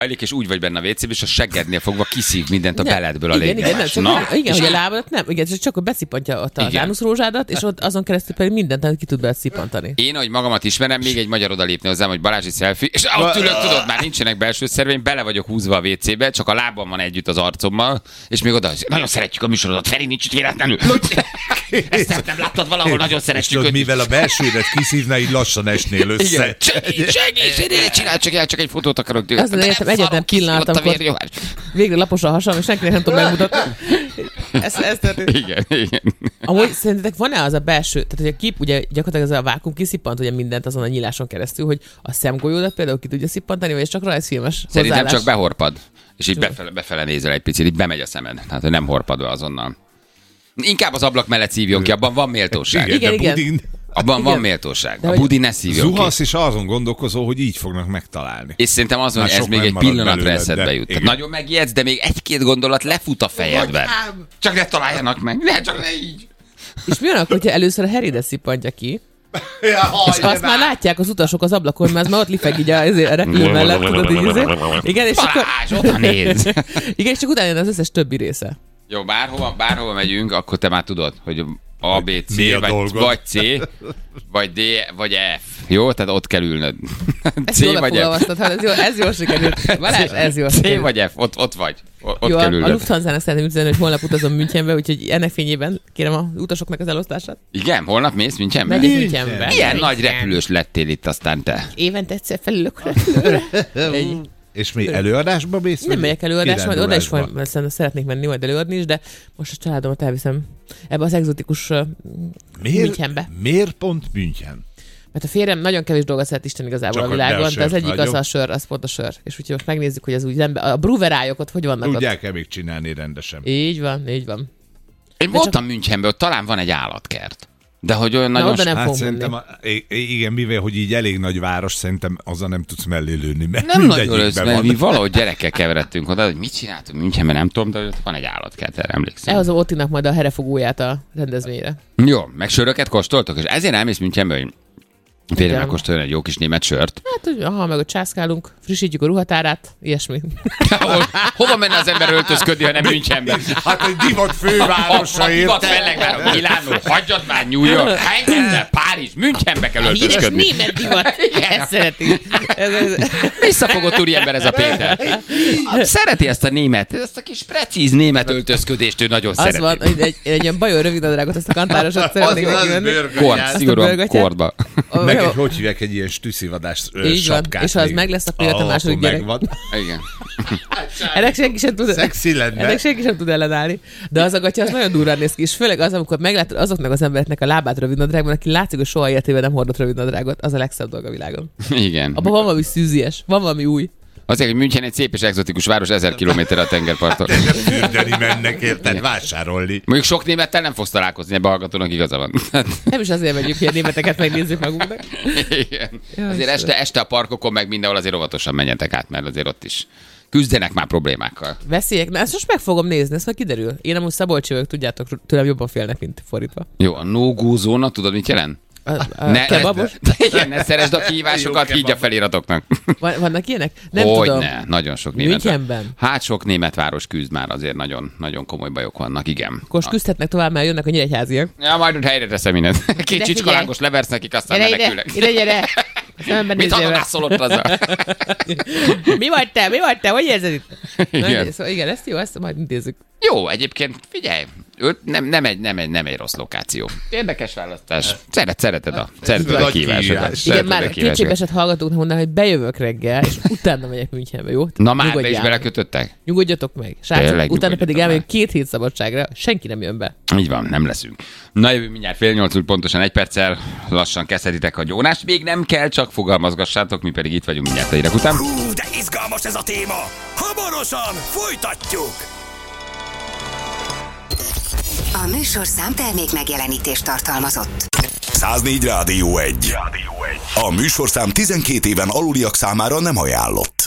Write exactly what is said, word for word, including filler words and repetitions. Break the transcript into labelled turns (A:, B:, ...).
A: Elég, és úgy vagy benne a vécében, és a seggednél fogva kiszív mindent a beledből a
B: igen, igen,
A: légnyomás.
B: nem,
A: Na?
B: igen, hogy a lábadat nem, igen, csak hogy beszippantja ott az ánuszrózsádat, és ott azon keresztül pedig mindent, amit ki tud beszippantani.
A: Én, ahogy magamat ismerem, még egy magyar odalépne hozzám, hogy Balázsi selfie, és ott ülök, tudod, már nincsenek belső szerveim, bele vagyok húzva a vécébe, csak a lábam van együtt az arcommal, és még oda, nagyon szeretjük a műsorodat, Feri, nincs itt véletlenül. Ezt nem láttad valahol, nagyon szeretjük.
C: Tudod, mivel a belsődet kiszívna, így lassan esnél össze.
A: Segíts, segíts, csinálj csak el, csak egy fotót akarok tőle.
B: Azt értem, egyetlen pillanat, amikor végre lapos a hasam, és senkinek nem tudom megmutatni. Ez, ez
A: igen, igen.
B: Amúgy szerintetek van-e az a belső, tehát hogy a kép, ugye gyakorlatilag ez a vákum kiszippant ugye mindent azon a nyíláson keresztül, hogy a szemgolyódat például ki tudja szippantani, vagy ez csak rajzfilmes
A: Szerintem
B: hozzáállás?
A: csak behorpad, és így befele, befele nézel egy picit, így bemegy a szemed, tehát hogy nem horpad be azonnal. Inkább az ablak mellett szívjon ki, abban van méltóság.
B: Igen,
C: de
B: igen.
C: budin...
A: Abban
B: igen.
A: van méltóság.
B: De
A: a
B: hogy...
A: budi ne szívjon
C: Zuhasz
A: ki.
C: és azon gondolkozol, hogy így fognak megtalálni.
A: És szerintem azon, hogy
C: Már
A: ez
C: sok
A: még
C: nem
A: egy
C: marad
A: pillanatra
C: belőled,
A: eszedbe
C: de
A: jut. Tehát
C: igen.
A: nagyon megijedsz, de még egy-két gondolat lefut a fejedben. Csak ne találjanak meg. Ne, csak ne így.
B: És mi van, hogyha először a Harrydet szippantja ki,
C: Ja,
B: és azt már látják az utasok az ablakon, mert az már ott lifeg így a, a repülő mellett, tudod, így izé. Igen, és akkor...
A: Balázs, oda néz.
B: Igen, és csak utána jön az összes többi része.
A: Jó, bárhova, bárhova megyünk, akkor te már tudod, hogy A, B, C,
C: Mi a
A: vagy,
C: dolgod?
A: vagy C, vagy D, vagy F. Jó? Tehát ott kell ülnöd.
B: Ezt
A: C
B: jól
A: vagy F.
B: megfogalmaztad, hát ez jó, ez jól sikerült. Balázs, ez jól
A: C
B: sikerült.
A: vagy F, ott, ott vagy. Ott
B: Jó,
A: kell
B: a, a
A: ülnöd.
B: Lufthansa-nak szeretném üzenni, hogy holnap utazom Münchenbe, úgyhogy ennek fényében kérem az utasoknak az elosztását.
A: Igen, holnap mész Münchenbe?
B: Megyek Münchenbe.
A: Milyen nagy repülős lettél itt aztán te?
B: Évente egyszer felülök repülőre. Egy-
C: És mi előadásba mész?
B: Nem megyek előadásra, majd oda is
C: Kirándulásba?
B: majd szeretnék menni, majd előadni is, de most a családomat elviszem ebbe az egzotikus uh,
C: Miért,
B: Münchenbe.
C: miért pont München?
B: Mert a férjem nagyon kevés dolgot szeret Isten igazából
C: Csak
B: a
C: hogy
B: világon,
C: ne a
B: de az
C: sört
B: egyik az
C: vágyom.
B: a sör, az pont a sör. És úgyhogy most megnézzük, hogy az úgy ember, a bruverályok ott hogy vannak
C: Tudják-e még csinálni rendesen?
B: ott. Így van, így van.
A: Én voltam Münchenben, ott talán van egy állatkert. De hogy olyan
B: Na,
A: nagyon...
B: oda nem
C: Hát
B: fogunk
C: szerintem,
B: menni.
C: a, i- igen, mivel hogy így elég nagy város, szerintem azzal nem tudsz mellé lőni, mert
A: Nem nagyon
C: mindegyikben
A: össze, mert
C: van.
A: mi valahogy gyerekkel keveredtünk oda, hogy mit csináltunk Münchenben, nem tudom, de ott van egy állatkert, erre emlékszem.
B: Elhozom Ottinak majd a herefogóját a rendezvényre.
A: Jó, meg söröket kóstoltok, és ezért elmész Münchenbe, hogy férjem
B: Igen.
A: megkóstoljon egy jó kis német sört.
B: Hát, hogy aha, meg ott császkálunk, frissítjük a ruhatárát, ilyesmi.
A: Hol, hova menne az ember öltözködni, ha nem Münchenben?
C: Hát egy divat fővárosa,
A: A divat
C: érted?
A: fellegvár, Milánó, hagyjad már New York, Heidelberg, Párizs, Münchenbe kell
B: Híres
A: öltözködni.
B: német divat, ezt szeretik. Ez, ez,
A: Visszafogott úriember ez a Péter. Szereti ezt a német, ezt a kis precíz német öltözködést, ő nagyon
B: az
A: szereti.
B: van, hogy egy, egy ilyen bajor rövidnadrágot, ezt a kantárosat szeretnék neki venni.
A: Kord, szigorúan
B: bőrgatyát.
A: kordba.
C: Meg egy, hogy hívják, egy ilyen stüsszivadás ö,
B: Így van,
C: sapkát.
B: és ha az
C: még.
B: meg lesz, akkor jött a
C: Ah,
B: második
C: akkor
B: gyerek.
C: megvan.
A: Igen.
B: Ennek senki sem tud,
C: Szexi lenne.
B: ennek senki sem tud ellenállni. De az a gatya, az nagyon durván néz ki, és főleg az, amikor meglátod azoknak az embereknek a lábát rövidnadrágban, aki látszik, hogy soha életében nem hordott rövidnadrágot, az a legszebb dolog a világon.
A: Igen.
B: Abban van valami szűzies, van valami új.
A: Azért, hogy München egy szép és egzotikus város, ezer kilométerre a tengerparttól.
C: De nem fürdeni mennek, érted? Vásárolni.
A: Mondjuk sok némettel nem fogsz találkozni, ebbe a hallgatónak igaza van.
B: Nem is azért megyünk, hogy a németeket megnézzük magunknak.
A: Igen.
B: Ja,
A: Azért
B: Istenem.
A: este, este a parkokon meg mindenhol azért óvatosan menjetek át, mert azért ott is küzdenek már problémákkal.
B: Veszélyek? Na, ezt most meg fogom nézni, ezt majd kiderül. Én amúgy szabolcsi vagyok, tudjátok, tőlem jobban félnek, mint fordítva.
A: Jó, a no-go zóna, tudod mit jelent?
B: A, a
A: Ne,
B: kebabos?
A: ne, igen, ne szeresd a kihívásokat,
C: Jó
A: így a
C: kebab.
A: feliratoknak.
B: Van, vannak ilyenek? Nem
A: Hogy
B: tudom.
A: ne, nagyon sok német.
B: Münchenben?
A: Hát sok német város küzd már, azért nagyon, nagyon komoly bajok vannak, igen.
B: Akkor most küzdhetnek tovább, mert jönnek a nyíregyháziak.
A: Ja, majd ott helyre teszem innen. Két
B: figyelj.
A: csicskolánkos leversz nekik, aztán
B: Gyere ide,
A: menekülnek.
B: ide, gyere! Szemben
A: Mit
B: nézzél
A: hadonászol ott azzal?
B: Mi vagy te? Mi vagy te? Hogy érzed itt?
A: Igen.
B: Na, szóval igen, ezt jó, ezt majd intézzük.
A: Jó, egyébként figyelj, ő nem, nem, egy, nem, egy, nem egy rossz lokáció. Érdekes választás. Szeret, szereted a, szereted a
C: nagy
A: kihívásokat.
C: kihívás.
B: Igen,
A: Szereted a
B: már
A: kihívásokat.
B: kétségbeesett hallgatóknak mondaná, hogy bejövök reggel, és utána megyek Münchenbe, jó?
A: Na már be is
B: Nyugodjál.
A: belekötöttek?
B: Nyugodjatok meg. Srácok,
A: Tényleg
B: utána pedig
A: nyugodjatok
B: elmegyünk két hét szabadságra, senki nem jön be.
A: Így van, nem leszünk. Na jövő mindjárt fél nyolc, úgy pontosan egy perccel lassan kezdhetitek a gyónást. Még nem kell, csak fogalmazgassátok, mi pedig itt vagyunk mindjárt a hírek után.
D: Hú, de izgalmas ez a téma! Hamarosan folytatjuk!
E: A műsorszám termék megjelenítést tartalmazott.
D: száznégy Rádió egy. A műsorszám tizenkét éven aluliak számára nem ajánlott.